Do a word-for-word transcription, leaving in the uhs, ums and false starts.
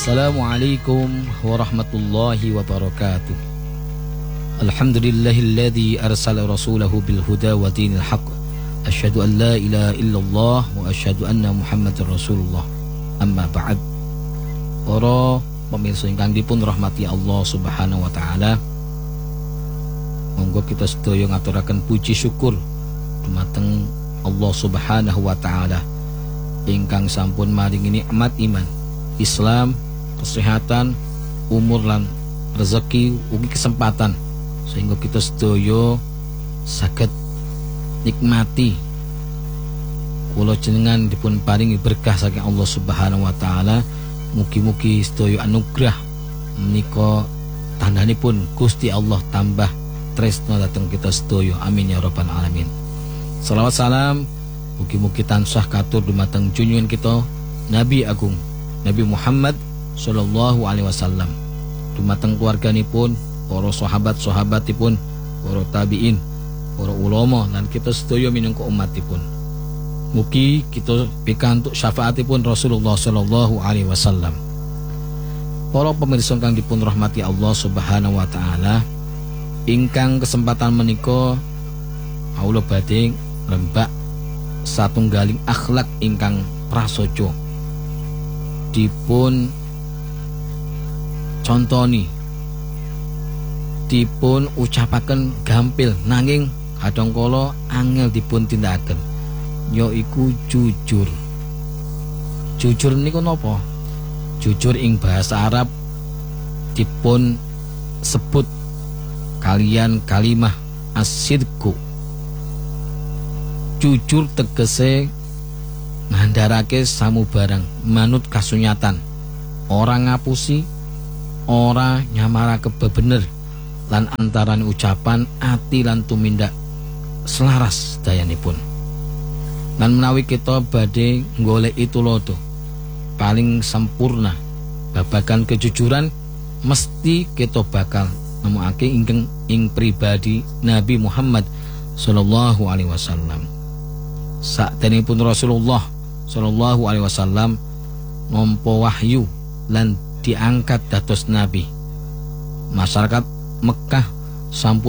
Assalamualaikum warahmatullahi wabarakatuh. Alhamdulillahilladzi arsala rasulahu bil huda wa dinil haqq. Asyhadu an la ilaha illallah wa asyhadu anna Muhammadar Rasulullah. Amma ba'd. Para pemirsa ingkang dipun rahmati Allah Subhanahu wa taala, monggo kita sedaya ngaturaken puji syukur dumateng Allah Subhanahu wa taala ingkang sampun maringi nikmat iman, Islam, kesehatan, umur lan rezeki ugi kesempatan sehingga kita sedaya saged nikmati kula jenengan dipun paringi berkah saking Allah Subhanahu wa taala. Mugi-mugi sedaya anugerah menika tandhanipun Gusti Allah tambah tresna dhateng kita sedaya. Amin ya rabbal alamin. Shalawat salam mugi-mugi tansah katur dumateng junjungan kita Nabi Agung Nabi Muhammad sallallahu alaihi wasallam, dumateng keluarganipun, para sahabat-sahabatipun, para tabi'in, para ulama lan kita sedaya minangka umatipun. Mugi kita pikantuk syafaatipun Rasulullah sallallahu alaihi wasallam. Para pemirsa kang dipun rahmati Allah Subhanahu wa taala, ingkang kesempatan menika kawula badhe ngrembak satunggaling akhlak ingkang prasaja dipun contoni, dipun ucapaken gampil nanging kadangkala angel dipun tindakaken, yaiku jujur. Jujur niku napa? Jujur ing bahasa Arab dipun sebut kalian kalimah as-sidqu. Jujur tegese ngandharake samubarang manut kasunyatan, ora ngapusi, ora nyamarake bebener, lan antarane ucapan ati lan tumindak selaras dayanipun. Lan menawi kita badhe goleki tulodo paling sempurna babagan kejujuran, mesti kita bakal nemokake ingkang ing pribadi Nabi Muhammad sallallahu alaihi wasallam. Saktenipun Rasulullah sallallahu alaihi wasallam nampa wahyu lan diangkat dados nabi, masyarakat Mekah sampun